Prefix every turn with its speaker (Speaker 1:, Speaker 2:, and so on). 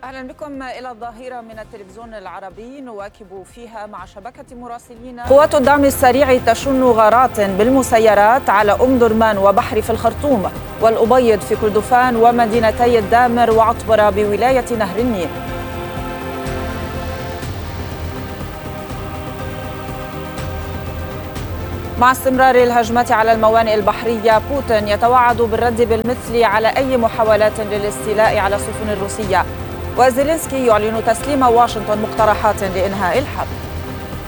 Speaker 1: أهلا بكم إلى الظهيرة من التلفزيون العربي، نواكب فيها مع شبكة مراسلين. قوات الدعم السريع تشن غارات بالمسيرات على درمان وبحري في الخرطوم والأبيض في كردفان ومدينتي الدامر وعطبرة بولاية نهر النيل. مع استمرار الهجمات على الموانئ البحرية، بوتين يتوعد بالرد بالمثل على أي محاولات للاستيلاء على السفن الروسية، وزيلينسكي يعلن تسليم واشنطن مقترحات لإنهاء الحرب.